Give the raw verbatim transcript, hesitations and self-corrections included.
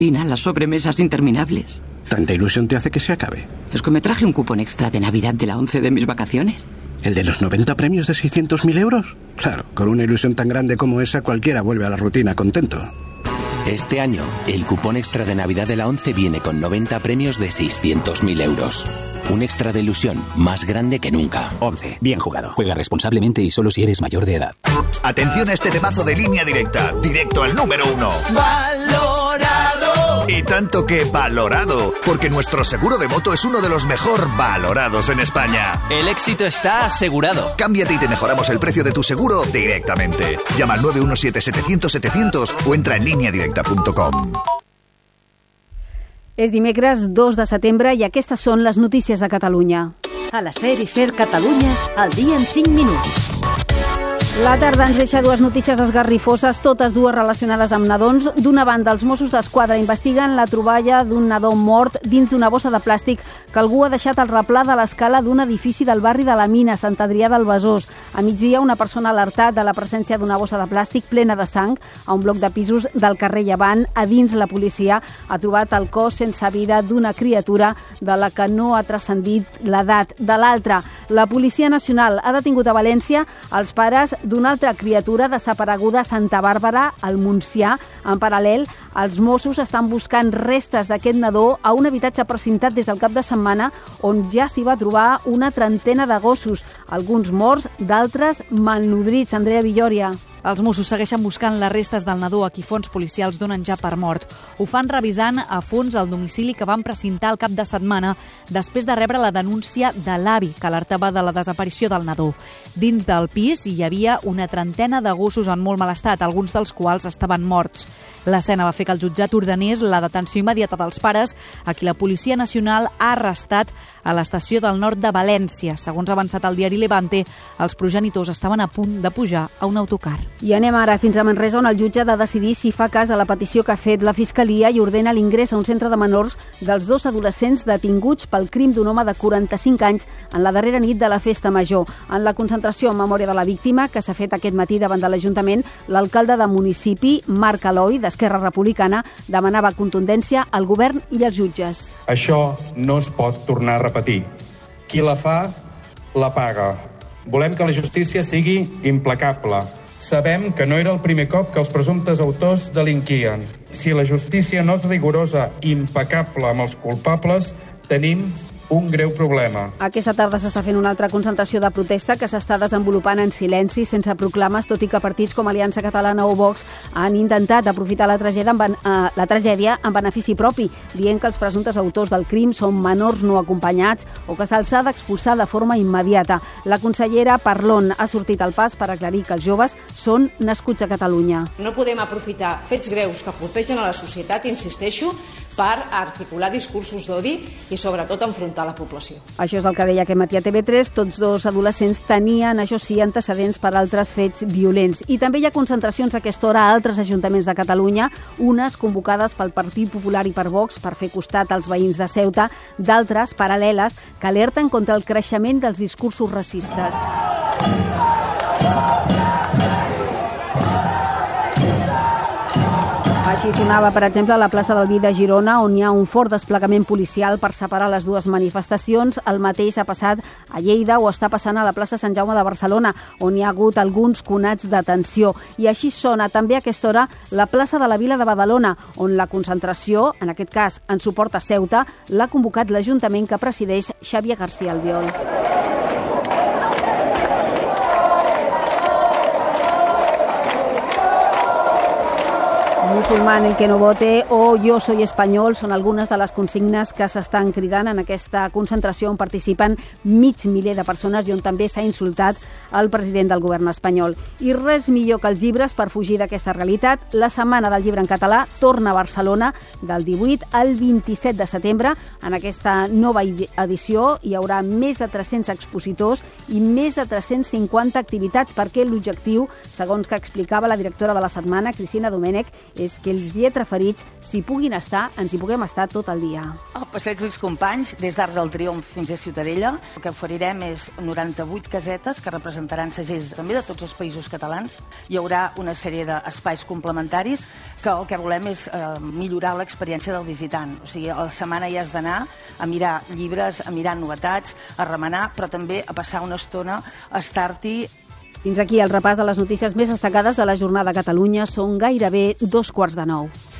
Las sobremesas interminables. ¿Tanta ilusión te hace que se acabe? Es que me traje un cupón extra de Navidad de la once de mis vacaciones. ¿El de los noventa premios de seiscientos mil euros? Claro, con una ilusión tan grande como esa, cualquiera vuelve a la rutina contento. Este año, el cupón extra de Navidad de la once viene con noventa premios de seiscientos mil euros. Un extra de ilusión más grande que nunca. once. Bien jugado. Juega responsablemente y solo si eres mayor de edad. Atención a este temazo de Línea Directa. Directo al número uno. ¡Valorado! Y tanto que valorado, porque nuestro seguro de moto es uno de los mejor valorados en España. El éxito está asegurado. Cámbiate y te mejoramos el precio de tu seguro directamente. Llama al nueve uno siete setecientos setecientos o entra en línea directa punto com. És dimecres dos de setembre i aquestes són les notícies de Catalunya. A la SER i SER Catalunya, al dia en cinc minuts. La tarda ens deixa dues notícies esgarrifoses, totes dues relacionades amb nadons. D'una banda, els Mossos d'Esquadra investiguen la troballa d'un nadó mort dins d'una bossa de plàstic que algú ha deixat al replà de l'escala d'un edifici del barri de la Mina, Sant Adrià del Besòs. A migdia, una persona ha alertat de la presència d'una bossa de plàstic plena de sang a un bloc de pisos del carrer Llevant. A dins, la policia ha trobat el cos sense vida d'una criatura de la que no ha transcendit l'edat. De l'altra, la Policia Nacional ha detingut a València els pares d'una altra criatura desapareguda a Santa Bàrbara, al Montsià. En paral·lel, els Mossos estan buscant restes d'aquest nadó a un habitatge precintat des del cap de setmana on ja s'hi va trobar una trentena de gossos, alguns morts, d'altres malnodrits. Andrea Villòria. Els Mossos segueixen buscant les restes del nadó a qui fons policials donen ja per mort. Ho fan revisant a fons el domicili que van precintar el cap de setmana després de rebre la denúncia de l'avi que alertava de la desaparició del nadó. Dins del pis hi havia una trentena de gossos en molt mal estat, alguns dels quals estaven morts. L'escena va fer que el jutjat ordenés la detenció immediata dels pares, a qui la Policia Nacional ha arrestat a l'estació del nord de València. Segons ha avançat el diari Levante, els progenitors estaven a punt de pujar a un autocar. I anem ara fins a Manresa, on el jutge ha de decidir si fa cas a la petició que ha fet la Fiscalia i ordena l'ingrés a un centre de menors dels dos adolescents detinguts pel crim d'un home de quaranta-cinc anys en la darrera nit de la Festa Major. En la concentració en memòria de la víctima, que s'ha fet aquest matí davant de l'Ajuntament, l'alcalde de municipi, Marc Aloi, d'Esquerra Republicana, demanava contundència al govern i als jutges. Això no es pot tornar a repetir. Qui la fa, la paga. Volem que la justícia sigui implacable. Sabem que no era el primer cop que els presumptes autors delinquien. Si la justícia no és rigorosa i impecable amb els culpables, tenim un greu problema. Aquesta tarda s'està fent una altra concentració de protesta que s'està desenvolupant en silenci, sense proclames, tot i que partits com Aliança Catalana o Vox han intentat aprofitar la tragèdia en, eh, la tragèdia en benefici propi, dient que els presumptes autors del crim són menors no acompanyats o que se'ls ha d'expulsar de forma immediata. La consellera Parlon ha sortit al pas per aclarir que els joves són nascuts a Catalunya. No podem aprofitar fets greus que colpegen a la societat, insisteixo, per articular discursos d'odi i sobretot enfrontar la població. Això és el que deia aquest matí a T V tres. Tots dos adolescents tenien, això sí, antecedents per altres fets violents. I també hi ha concentracions a aquesta hora a altres ajuntaments de Catalunya, unes convocades pel Partit Popular i per Vox per fer costat als veïns de Ceuta, d'altres paral·leles que alerten contra el creixement dels discursos racistes. Així sonava, per exemple, a la plaça del Vi de Girona, on hi ha un fort desplegament policial per separar les dues manifestacions. El mateix ha passat a Lleida o està passant a la plaça Sant Jaume de Barcelona, on hi ha hagut alguns conats d'atenció. I així sona també a aquesta hora la plaça de la Vila de Badalona, on la concentració, en aquest cas en suport a Ceuta, l'ha convocat l'Ajuntament que presideix Xavier García Albiol. Musulmán el que no vote o Yo soy espanyol són algunes de les consignes que s'estan cridant en aquesta concentració on participen mig miler de persones i on també s'ha insultat el president del govern espanyol. I res millor que els llibres per fugir d'aquesta realitat. La Setmana del Llibre en Català torna a Barcelona del divuit al vint-i-set de setembre. En aquesta nova edició hi haurà més de tres-cents expositors i més de tres-cents cinquanta activitats, perquè l'objectiu, segons que explicava la directora de la setmana, Cristina Domènech, és és que els lletraferits s'hi puguin estar, ens hi puguem estar tot el dia. Al Passeig dels Companys, des d'Arc del Triomf fins a Ciutadella, el que oferirem és noranta-vuit casetes que representaran segells també de tots els països catalans. Hi haurà una sèrie d'espais complementaris que el que volem és eh, millorar l'experiència del visitant. O sigui, a la setmana ja has d'anar a mirar llibres, a mirar novetats, a remenar, però també a passar una estona a estar-t'hi. Fins aquí el repàs de les notícies més destacades de la jornada a Catalunya. Són gairebé dos quarts de nou.